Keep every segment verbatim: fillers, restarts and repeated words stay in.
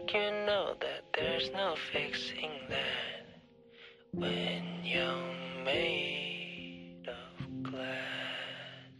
you know that there's no fixing that when you're made of glass.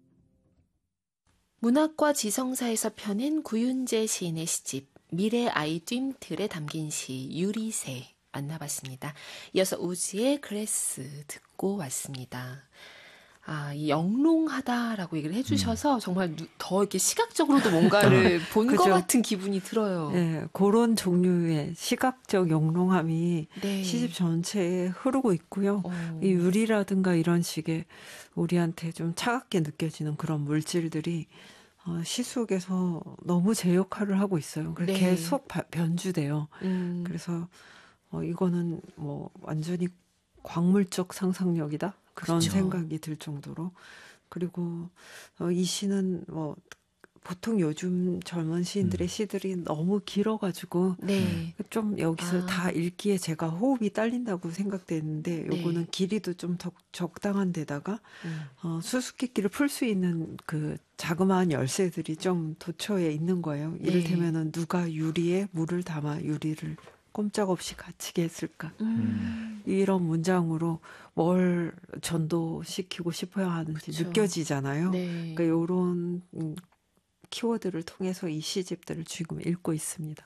문학과 지성사에서 펴낸 구윤재 시인의 시집 미래 아이뜀틀에 담긴 시 유리새 만나봤습니다. 이어서 우지의 그레스 듣고 왔습니다. 아, 이 영롱하다라고 얘기를 해주셔서 음. 정말 더 이렇게 시각적으로도 뭔가를 본 것 같은 기분이 들어요. 네, 그런 종류의 시각적 영롱함이 네. 시집 전체에 흐르고 있고요. 오. 이 유리라든가 이런 식의 우리한테 좀 차갑게 느껴지는 그런 물질들이 어, 시 속에서 너무 제 역할을 하고 있어요. 그래서 네. 계속 바, 변주돼요. 음. 그래서 어, 이거는 뭐 완전히 광물적 상상력이다. 그런 그렇죠. 생각이 들 정도로. 그리고 어, 이 시는 뭐 보통 요즘 젊은 시인들의 음. 시들이 너무 길어가지고 네. 좀 여기서 아. 다 읽기에 제가 호흡이 딸린다고 생각되는데 요거는 네. 길이도 좀 적, 적당한 데다가 음. 어, 수수께끼를 풀 수 있는 그 자그마한 열쇠들이 좀 도처에 있는 거예요. 네. 이를테면은 누가 유리에 물을 담아 유리를 꼼짝없이 갇히게 했을까. 음. 이런 문장으로 뭘 전도시키고 싶어야 하는지 그렇죠. 느껴지잖아요. 네. 그러니까 이런 키워드를 통해서 이 시집들을 지금 읽고 있습니다.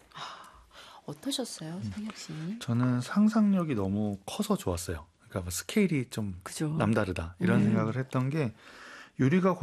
어떠셨어요, 성혁 씨는? 저는 상상력이 너무 커서 좋았어요. 그러니까 뭐 스케일이 좀 그죠. 남다르다 이런 네. 생각을 했던 게 유리가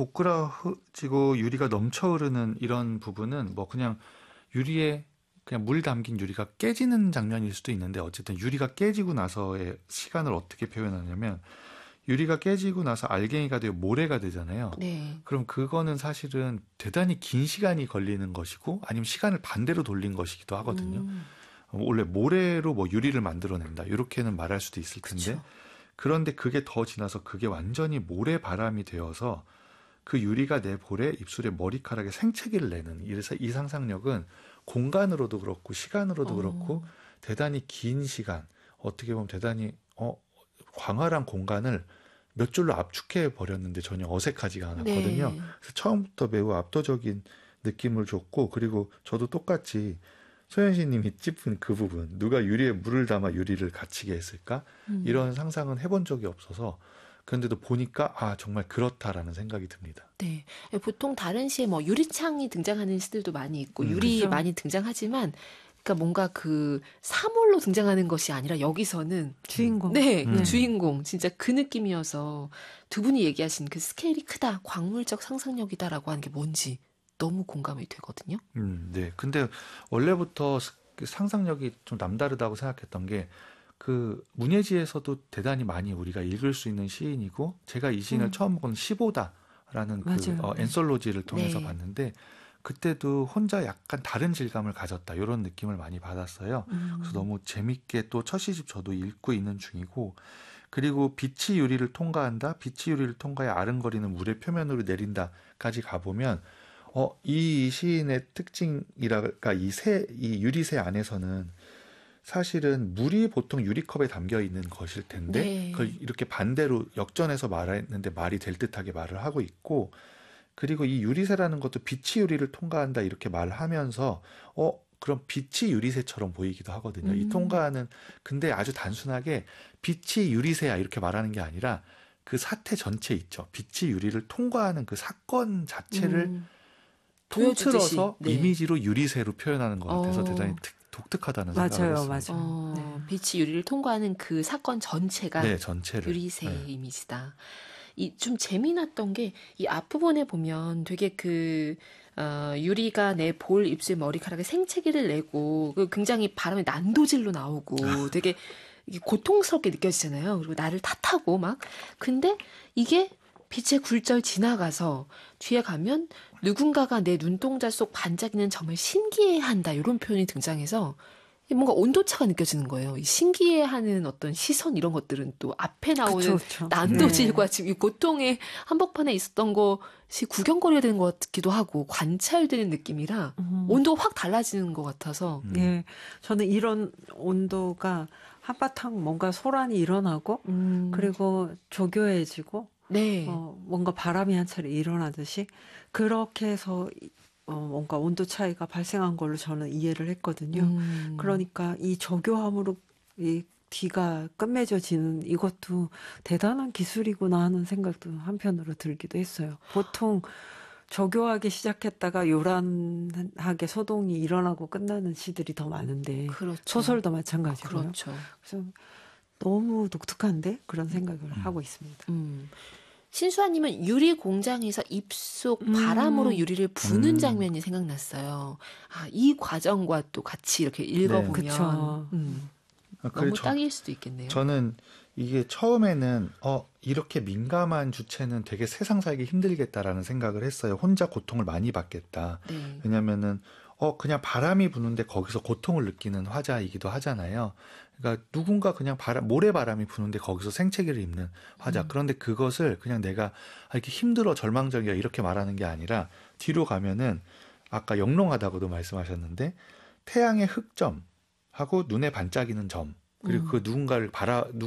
고꾸라지고 유리가 넘쳐 흐르는 이런 부분은 뭐 그냥 유리에 그냥 물 담긴 유리가 깨지는 장면일 수도 있는데 어쨌든 유리가 깨지고 나서의 시간을 어떻게 표현하냐면 유리가 깨지고 나서 알갱이가 되고 모래가 되잖아요. 네. 그럼 그거는 사실은 대단히 긴 시간이 걸리는 것이고 아니면 시간을 반대로 돌린 것이기도 하거든요. 음. 원래 모래로 뭐 유리를 만들어낸다 이렇게는 말할 수도 있을 텐데 그쵸. 그런데 그게 더 지나서 그게 완전히 모래 바람이 되어서 그 유리가 내 볼에 입술에 머리카락에 생채기를 내는 이래서 이 상상력은 공간으로도 그렇고 시간으로도 어. 그렇고 대단히 긴 시간 어떻게 보면 대단히 어, 광활한 공간을 몇 줄로 압축해 버렸는데 전혀 어색하지가 않았거든요. 네. 그래서 처음부터 매우 압도적인 느낌을 줬고 그리고 저도 똑같이 소연시님이 짚은 그 부분 누가 유리에 물을 담아 유리를 갇히게 했을까? 음. 이런 상상은 해본 적이 없어서 그런데도 보니까 아 정말 그렇다라는 생각이 듭니다. 네, 보통 다른 시에 뭐 유리창이 등장하는 시들도 많이 있고 음, 유리 그렇죠. 많이 등장하지만 그러니까 뭔가 그 사물로 등장하는 것이 아니라 여기서는 주인공. 네, 음. 주인공. 진짜 그 느낌이어서 두 분이 얘기하신 그 스케일이 크다, 광물적 상상력이다라고 하는 게 뭔지 너무 공감이 되거든요. 음, 네. 근데 원래부터 상상력이 좀 남다르다고 생각했던 게 그 문예지에서도 대단히 많이 우리가 읽을 수 있는 시인이고 제가 이 시인을 음. 처음 본 시보다라는 그 어, 엔솔로지를 통해서 네. 봤는데 그때도 혼자 약간 다른 질감을 가졌다 이런 느낌을 많이 받았어요. 음. 그래서 너무 재밌게 또 첫 시집 저도 읽고 있는 중이고 그리고 빛이 유리를 통과한다. 빛이 유리를 통과해 아른거리는 물의 표면으로 내린다까지 가보면 어, 이 시인의 특징이랄까 이 새, 이 유리새 안에서는 사실은 물이 보통 유리컵에 담겨 있는 것일 텐데 네. 그걸 이렇게 반대로 역전해서 말했는데 말이 될 듯하게 말을 하고 있고 그리고 이 유리새라는 것도 빛이 유리를 통과한다 이렇게 말하면서 어 그럼 빛이 유리새처럼 보이기도 하거든요. 음. 이 통과하는 근데 아주 단순하게 빛이 유리새야 이렇게 말하는 게 아니라 그 사태 전체 있죠. 빛이 유리를 통과하는 그 사건 자체를 음. 통틀어서 네. 이미지로 유리새로 표현하는 것 같아서 어. 대단히 특 독특하다는 맞아요, 생각을 했습니다. 맞아요. 어, 네. 빛이 유리를 통과하는 그 사건 전체가 네, 전체를. 유리새의 네. 이미지다. 이 좀 재미났던 게 이 앞부분에 보면 되게 그 어, 유리가 내 볼, 입술, 머리카락에 생채기를 내고 그 굉장히 바람이 난도질로 나오고 되게 이게 고통스럽게 느껴지잖아요. 그리고 나를 탓하고 막. 근데 이게 빛의 굴절 지나가서 뒤에 가면 누군가가 내 눈동자 속 반짝이는 점을 신기해한다 이런 표현이 등장해서 뭔가 온도차가 느껴지는 거예요. 이 신기해하는 어떤 시선 이런 것들은 또 앞에 나오는 그쵸, 그쵸. 난도질과 네. 지금 이 고통의 한복판에 있었던 것이 구경거리가 되는 것 같기도 하고 관찰되는 느낌이라 음. 온도가 확 달라지는 것 같아서 음. 네, 저는 이런 온도가 한바탕 뭔가 소란이 일어나고 음. 그리고 조교해지고 네. 어, 뭔가 바람이 한 차례 일어나듯이 그렇게 해서 어, 뭔가 온도 차이가 발생한 걸로 저는 이해를 했거든요. 음. 그러니까 이 저교함으로 이 뒤가 끝맺어지는 이것도 대단한 기술이구나 하는 생각도 한편으로 들기도 했어요. 보통 저교하게 시작했다가 요란하게 소동이 일어나고 끝나는 시들이 더 많은데 그렇죠. 소설도 마찬가지고요. 그렇죠. 그래서 너무 독특한데 그런 생각을 음. 하고 있습니다. 음. 신수아님은 유리 공장에서 입속 바람으로 음. 유리를 부는 음. 장면이 생각났어요. 아, 이 과정과 또 같이 이렇게 읽어보면 네. 음. 아, 너무 저, 딱일 수도 있겠네요. 저는 이게 처음에는 어 이렇게 민감한 주체는 되게 세상 살기 힘들겠다라는 생각을 했어요. 혼자 고통을 많이 받겠다. 네. 왜냐면은 어 그냥 바람이 부는데 거기서 고통을 느끼는 화자이기도 하잖아요. 그러니까 누군가 그냥 바람, 모래바람이 부는데 거기서 생채기를 입는 화자. 음. 그런데 그것을 그냥 내가 아, 이렇게 힘들어 절망적이야 이렇게 말하는 게 아니라 뒤로 가면은 아까 영롱하다고도 말씀하셨는데 태양의 흑점 하고 눈에 반짝이는 점 그리고 음. 그 누군가를 바라